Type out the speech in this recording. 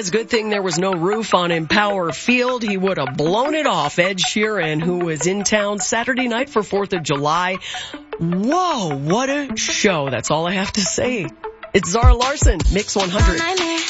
says good thing there was no roof on Empower Field. He would have blown it off. Ed Sheeran, who was in town Saturday night for 4th of July. Whoa, what a show. That's all I have to say. It's Zara Larson, Mix 100.